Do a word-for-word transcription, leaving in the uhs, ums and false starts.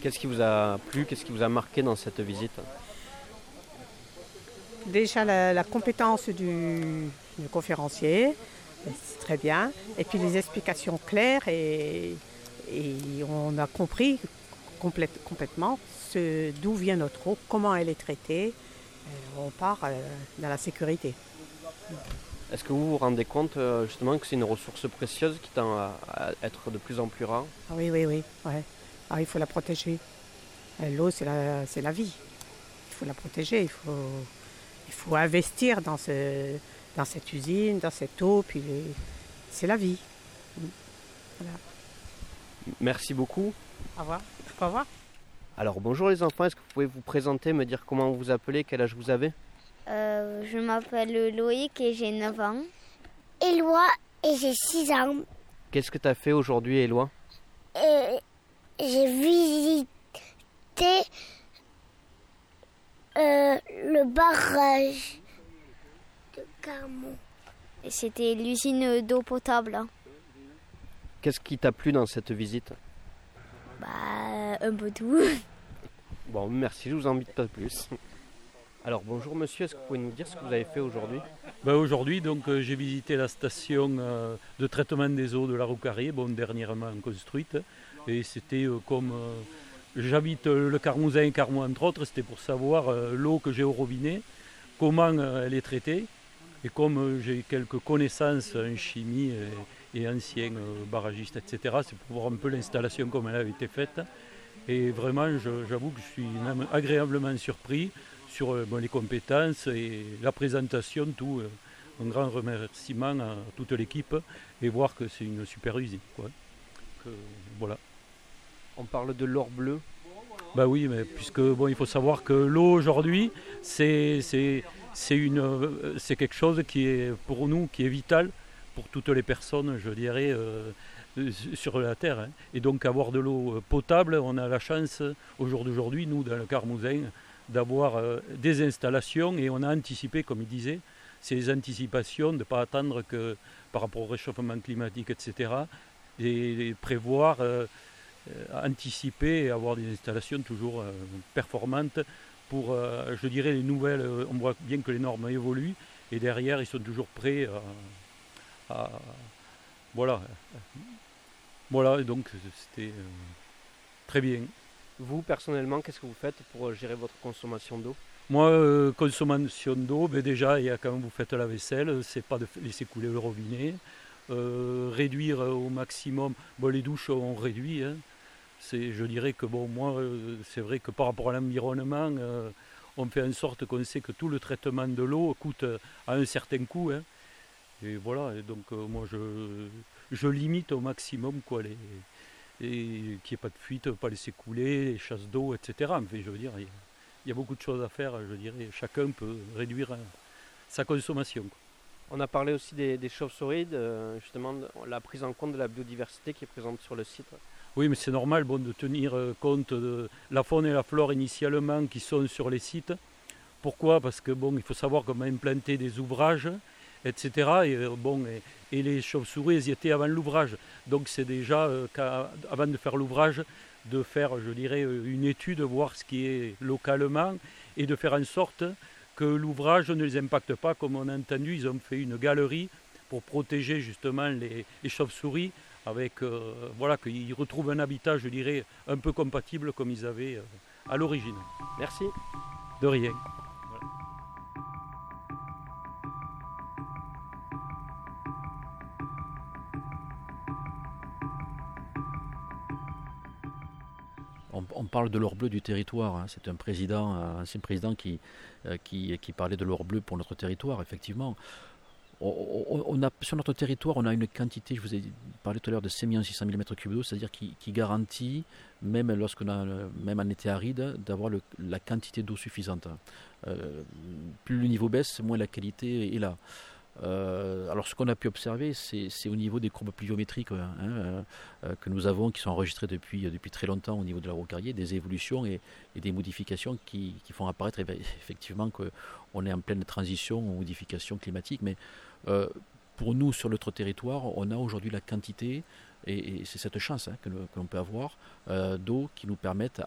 Qu'est-ce qui vous a plu, qu'est-ce qui vous a marqué dans cette visite? Déjà la, la compétence du, du conférencier, c'est très bien. Et puis les explications claires et, et on a compris complète, complètement ce, d'où vient notre eau, comment elle est traitée. On part euh, dans la sécurité. Est-ce que vous vous rendez compte euh, justement que c'est une ressource précieuse qui tend à, à être de plus en plus rare? Ah oui, oui, oui. Ouais. Ah, il faut la protéger. L'eau, c'est la, c'est la vie. Il faut la protéger. Il faut, il faut investir dans, ce, dans cette usine, dans cette eau. Puis les, c'est la vie. Voilà. Merci beaucoup. Au revoir. Au revoir. Alors bonjour les enfants, est-ce que vous pouvez vous présenter, me dire comment vous vous appelez, quel âge vous avez? Euh, je m'appelle Loïc et j'ai neuf ans. Éloi et j'ai six ans. Qu'est-ce que tu as fait aujourd'hui, Éloi? Et j'ai visité euh, le barrage de Carmont. Et c'était l'usine d'eau potable. Qu'est-ce qui t'a plu dans cette visite? Bah, un peu tout. Bon, merci, je vous embête pas plus. Alors bonjour monsieur, est-ce que vous pouvez nous dire ce que vous avez fait aujourd'hui? Ben aujourd'hui, donc, euh, j'ai visité la station euh, de traitement des eaux de la Rouquarie, bon, dernièrement construite. Et c'était euh, comme euh, j'habite le Carmousin et Carmont entre autres, c'était pour savoir euh, l'eau que j'ai au robinet, comment euh, elle est traitée. Et comme euh, j'ai quelques connaissances en chimie et, et anciens euh, barragistes, et cetera, c'est pour voir un peu l'installation comme elle avait été faite. Et vraiment, je, j'avoue que je suis même agréablement surpris sur euh, bon, les compétences et la présentation, tout. Euh, un grand remerciement à toute l'équipe et voir que c'est une super usine, quoi. Que, voilà. On parle de l'or bleu. Bah oui, mais puisque bon, il faut savoir que l'eau aujourd'hui, c'est, c'est, c'est, une, c'est quelque chose qui est pour nous, qui est vital pour toutes les personnes, je dirais, euh, sur la Terre. Hein. Et donc avoir de l'eau potable, on a la chance au jour d'aujourd'hui, nous, dans le Carmousin, d'avoir euh, des installations et on a anticipé, comme il disait, ces anticipations, de ne pas attendre que par rapport au réchauffement climatique, et cetera, et, et prévoir, euh, anticiper et avoir des installations toujours euh, performantes pour, euh, je dirais, les nouvelles. On voit bien que les normes évoluent et derrière, ils sont toujours prêts à... à voilà. Voilà, et donc c'était euh, très bien. Vous, personnellement, qu'est-ce que vous faites pour gérer votre consommation d'eau? Moi, euh, consommation d'eau, ben déjà, il y a quand vous faites la vaisselle, c'est pas de laisser couler le robinet. Euh, réduire au maximum, bon, les douches on réduit. Hein. C'est, je dirais que bon, moi, euh, c'est vrai que par rapport à l'environnement, euh, on fait en sorte qu'on sait que tout le traitement de l'eau coûte à un certain coût. Hein. Et voilà, et donc euh, moi je, je limite au maximum quoi, les, et qu'il n'y ait pas de fuite, pas laisser couler, les chasses d'eau, et cetera. Mais je veux dire, il y a, il y a beaucoup de choses à faire, je dirais, chacun peut réduire hein, sa consommation. Quoi. On a parlé aussi des, des chauves-souris, de, justement de la prise en compte de la biodiversité qui est présente sur le site. Oui, mais c'est normal bon, de tenir compte de la faune et la flore initialement qui sont sur les sites. Pourquoi? Parce que bon, il faut savoir qu'on a implanté des ouvrages, et cetera. Et, bon, et, et les chauves-souris, elles y étaient avant l'ouvrage. Donc c'est déjà, euh, avant de faire l'ouvrage, de faire, je dirais, une étude, voir ce qui est localement et de faire en sorte que l'ouvrage ne les impacte pas. Comme on a entendu, ils ont fait une galerie pour protéger justement les, les chauves-souris, avec, euh, voilà, qu'ils retrouvent un habitat, je dirais, un peu compatible comme ils avaient euh, à l'origine. Merci. De rien. On, on parle de l'or bleu du territoire. Hein. C'est un président, un ancien président qui, euh, qui, qui parlait de l'or bleu pour notre territoire, effectivement. On, on, on a, sur notre territoire, on a une quantité, je vous ai parlé tout à l'heure de cinq millions six cent mille mètres cubes d'eau, c'est-à-dire qui, qui garantit, même lorsqu'on a, même en été aride, d'avoir le, la quantité d'eau suffisante. Euh, plus le niveau baisse, moins la qualité est là. Euh, alors ce qu'on a pu observer, c'est, c'est au niveau des courbes pluviométriques hein, euh, euh, que nous avons, qui sont enregistrées depuis, depuis très longtemps au niveau de la Rouquarie, des évolutions et, et des modifications qui, qui font apparaître effectivement qu'on est en pleine transition aux modifications climatiques. Mais euh, pour nous, sur notre territoire, on a aujourd'hui la quantité, et, et c'est cette chance hein, que, que l'on peut avoir, euh, d'eau qui nous permettent